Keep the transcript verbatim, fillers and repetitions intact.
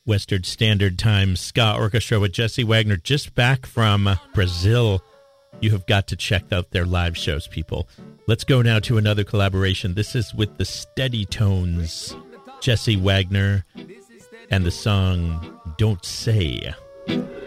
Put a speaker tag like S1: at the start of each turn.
S1: Western Standard Time Ska Orchestra with Jesse Wagner, just back from Brazil. You have got to check out their live shows, people. Let's go now to another collaboration. This is with the Steady Tones, Jesse Wagner, and the song Don't Say.